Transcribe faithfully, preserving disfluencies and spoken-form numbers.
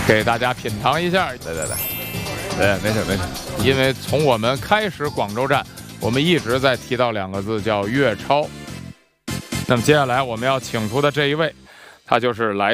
给大家品尝一下。对对对，对，没事没事，因为从我们开始广州站，我们一直在提到两个字叫粤超。那么接下来我们要请出的这一位，他就是来